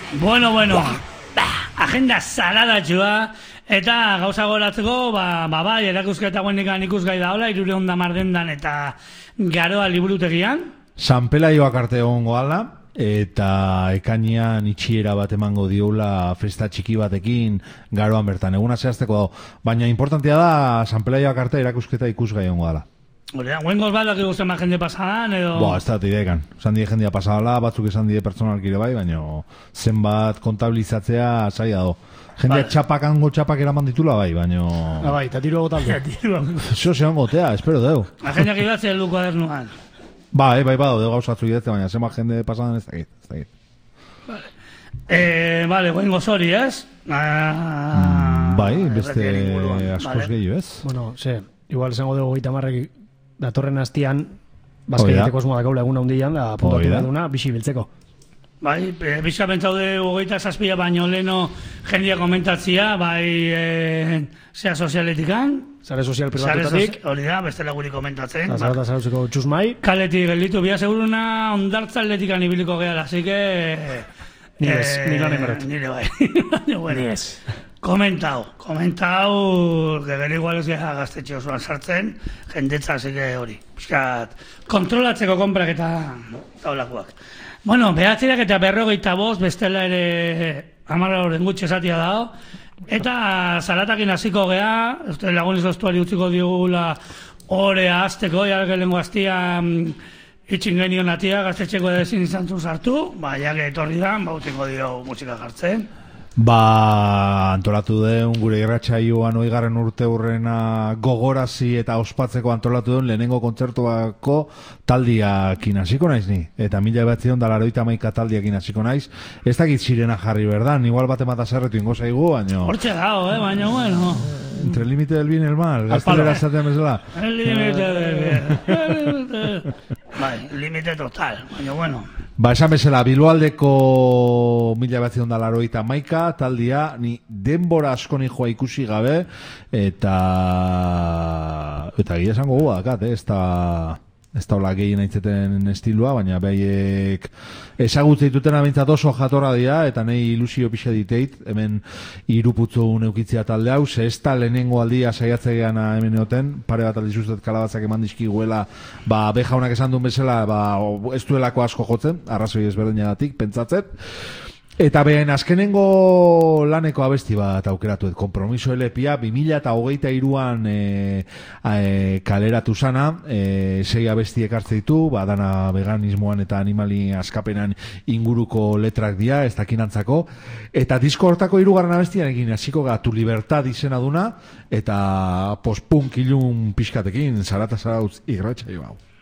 Bueno. Agenda zaradatxua. Eta gauza goratzeko, bai, erakusketa guenikan ikusgai da hola, 310 dendan eta Garoa liburutegian. San Pelaioak arte egongo ala, eta ekainean itxiera bat emango diola festa txiki batekin Garoan bertan. Eguna zehazteko dago. Baina importantea da, San Pelaioak arte erakusketa ikusgai egongo ala. Guengoz bat, laki guztien bat jende pasadan, edo... Ez da idekan. Esan die jendea pasadala, batzuk esan die pertsonalkire bai, baina zenbat kontabilizatzea zaila do. Jendea hango txapak eraman ditula bai, baina... Bai, eta tiru egotalde. Zo zean gotea, espero deu. Agendak idatze heldu kuadernuan. Bai, deu gauzatzu idazte, baina zenbat jende pasadan ez dakit. Vale, guengoz hori, ez? Bai, beste askoz gehiago, ez? Bueno, igual esango dugu 30 datorren hastian, bazkaieteko osmoa dakaula eguna hundian, da apuntatu duna, bixi biltzeko. Bai, bizka pentsaude 27 baino leno jendia komentatzia, bai, zea sozialetikan. Sare sozial privatutatik. Hori da, bestela guri komentatzen. Zarata zarautzeko txusmai. Kaletik gelditu, bia seguruna ondartza atletikan ibiliko gehala, así que... Ni lan emaret. Nire bai. Ni ez. Komentau, gegeri igual ez gara gaztetxe osoan sartzen, jendetza, así que hori. Piskat, kontrolatzeko konprak eta taulakoak. Bueno, behatzirak eta 55, bestela ere 10 horren gutxe esatia dago. Eta zaratakin hasiko gea, laguniz doztuari utziko digula orea azteko, jarrak elengo aztia itxin genion atia, gaztetxeko edezin izan sartu, jak etorri da, utziko dio musika jartzen. Antolatu den gure irratsaioan 20. urte hurrena gogorazi eta ospatzeko antolatu den lehenengo kontzertuako taldiakin hasiko naiz ni. Eta 1981 taldiakin hasiko naiz. Ez dakit sirena jarri berdan, igual bat emata zerretu ingo zaigu, baina... Hortxe dago, baina bueno... Entre el límite del bien y el mal, gaztelera esatean bezala. El límite del bien. Bai, límite total, baina bueno... Esan bezala, Bilboaldeko 1981 taldia, ni denbora asko ni joa ikusi gabe, eta gira esango guakat, ez da hola gehien aitzeten estilua, baina behaiek ezagutze dituten abintzat oso jatorra dira, eta nahi ilusio pixa diteit, hemen iruputzu neukitzea talde hau, ze ez da lehenengo aldia saiatzegean hemen egoten, pare bat aldizuzet kalabatzak eman dizkiguela, bejaunak esan duen bezala, ez duelako asko jotzen, arrazoi ezberdinagatik, pentsatzet. Eta behen azkenengo laneko abesti bat aukeratuet, Kompromiso LP-a 2023an kaleratu zana, 6 abesti ekartze ditu, dana veganismoan eta animali askapenan inguruko letrak dira, ez dakinantzako, eta disko hortako 3. abestian egin hasiko gara Tu Libertad izena duna, eta post-punk ilun pixkatekin, zarata zarautz irratsaio hau.